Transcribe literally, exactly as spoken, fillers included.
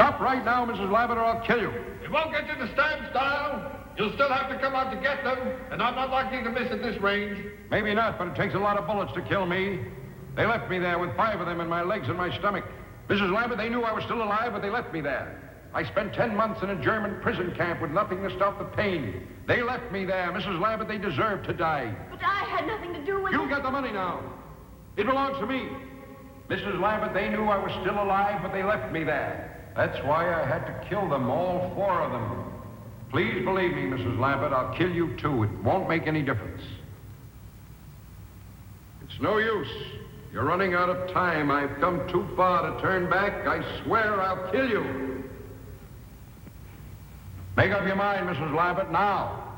Stop right now, Missus Lavert, or I'll kill you. It won't get you to stand style. You'll still have to come out to get them, and I'm not likely to miss at this range. Maybe not, but it takes a lot of bullets to kill me. They left me there with five of them in my legs and my stomach. Missus Lambert, they knew I was still alive, but they left me there. I spent ten months in a German prison camp with nothing to stop the pain. They left me there. Missus Lambert, they deserved to die. But I had nothing to do with You it. get the money now. It belongs to me. Missus Lambert, they knew I was still alive, but they left me there. That's why I had to kill them, all four of them. Please believe me, Missus Lambert, I'll kill you too. It won't make any difference. It's no use. You're running out of time. I've come too far to turn back. I swear I'll kill you. Make up your mind, Missus Lambert, now.